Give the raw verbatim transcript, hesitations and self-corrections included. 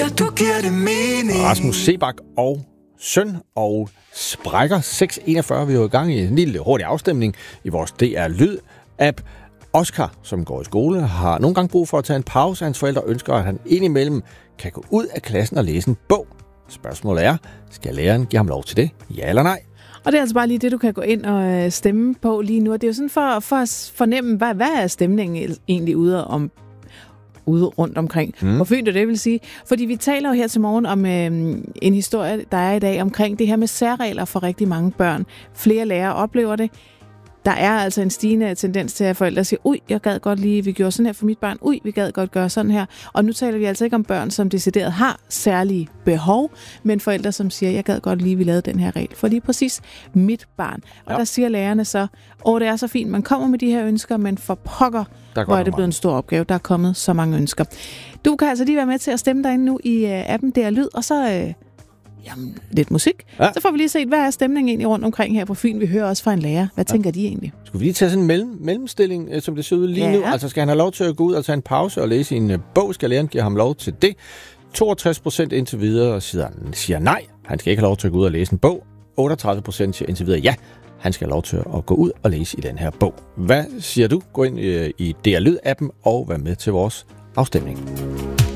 Du giver det mening. Rasmus Seebach og søn og sprækker seks enogfyrre. Vi er jo i gang i en lille hurtig afstemning i vores D R Lyd-app. Oscar, som går i skole, har nogle gange brug for at tage en pause. Hans forældre ønsker, at han indimellem kan gå ud af klassen og læse en bog. Spørgsmålet er, skal læreren give ham lov til det? Ja eller nej? Og det er altså bare lige det, du kan gå ind og stemme på lige nu. Og det er jo sådan for, for at fornemme, hvad, hvad er stemningen egentlig ude om ude rundt omkring. Mm. Hvor fint det vil sige. Fordi vi taler jo her til morgen om øh, en historie, der er i dag omkring det her med særregler for rigtig mange børn. Flere lærere oplever det. Der er altså en stigende tendens til, at forældre siger, ui, jeg gad godt lige, vi gjorde sådan her for mit barn, ui, vi gad godt gøre sådan her. Og nu taler vi altså ikke om børn, som decideret har særlige behov, men forældre, som siger, jeg gad godt lige, vi lavede den her regel for lige præcis mit barn. Og ja. Der siger lærerne så, åh, det er så fint, man kommer med de her ønsker, men for pokker, hvor er det blevet en stor opgave. Der er kommet så mange ønsker. Du kan altså lige være med til at stemme derinde nu i uh, appen D R Lyd, og så... Uh, Jamen, lidt musik. Ja. Så får vi lige set, hvad er stemningen egentlig rundt omkring her på Fyn. Vi hører også fra en lærer. Hvad ja. tænker de egentlig? Skal vi lige tage sådan en mellem, mellemstilling, som det ser ud lige ja. nu? Altså, skal han have lov til at gå ud og tage en pause og læse en uh, bog? Skal læreren give ham lov til det? toogtres procent indtil videre siger, siger nej. Han skal ikke have lov til at gå ud og læse en bog. otteogtredive procent siger indtil videre ja. Han skal have lov til at gå ud og læse i den her bog. Hvad siger du? Gå ind uh, i D R Lyd-appen og vær med til vores afstemning.